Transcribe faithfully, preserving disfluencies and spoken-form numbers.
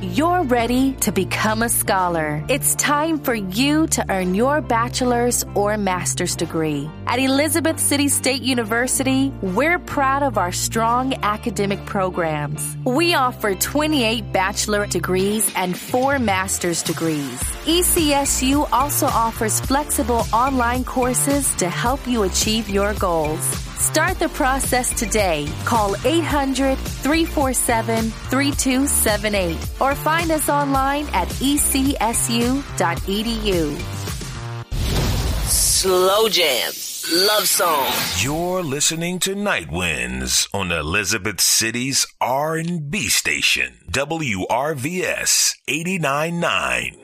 You're ready to become a scholar. It's time for you to earn your bachelor's or master's degree. At Elizabeth City State University, we're proud of our strong academic programs. We offer twenty-eight bachelor degrees and four master's degrees. E C S U also offers flexible online courses to help you achieve your goals. Start the process today. Call eight hundred, three four seven, three two seven eight or find us online at e c s u dot e d u. Slow jam. Love song. You're listening to Night Winds on Elizabeth City's R and B station, W R V S eighty-nine point nine.